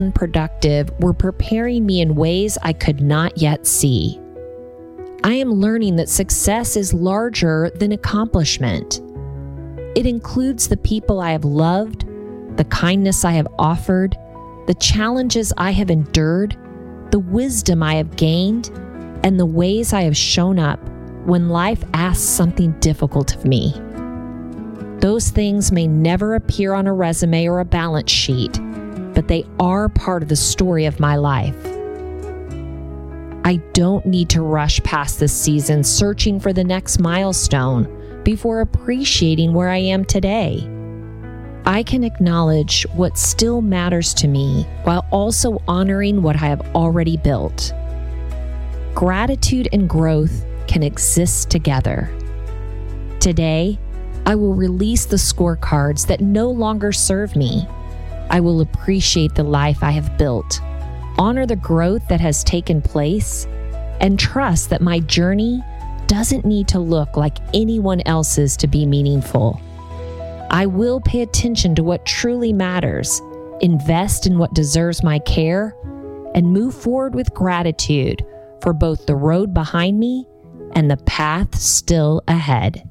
productive were preparing me in ways I could not yet see. I am learning that success is larger than accomplishment. It includes the people I have loved, the kindness I have offered, the challenges I have endured, the wisdom I have gained, and the ways I have shown up when life asks something difficult of me. Those things may never appear on a resume or a balance sheet, but they are part of the story of my life. I don't need to rush past this season searching for the next milestone before appreciating where I am today. I can acknowledge what still matters to me while also honoring what I have already built. Gratitude and growth can exist together. Today, I will release the scorecards that no longer serve me. I will appreciate the life I have built, honor the growth that has taken place, and trust that my journey doesn't need to look like anyone else's to be meaningful. I will pay attention to what truly matters, invest in what deserves my care, and move forward with gratitude for both the road behind me and the path still ahead.